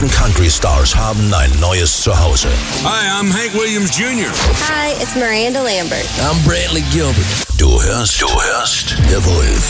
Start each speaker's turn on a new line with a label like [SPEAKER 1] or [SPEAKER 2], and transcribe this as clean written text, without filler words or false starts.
[SPEAKER 1] größten Country-Stars haben ein neues Zuhause.
[SPEAKER 2] Hi, I'm Hank Williams Jr.
[SPEAKER 3] Hi, it's Miranda Lambert.
[SPEAKER 4] I'm Brantley Gilbert.
[SPEAKER 1] Du hörst The Wolf